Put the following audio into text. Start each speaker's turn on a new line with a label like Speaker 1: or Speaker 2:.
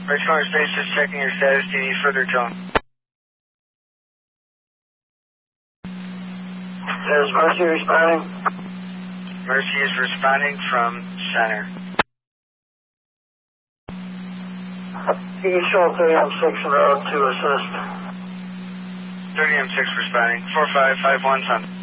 Speaker 1: Bridge Corner Space, just checking your status. Do you need further tone?
Speaker 2: Is Mercy responding?
Speaker 1: Mercy is responding from center.
Speaker 2: You can show 30M6 en route to assist.
Speaker 1: 30M6 responding. 4551 Sun.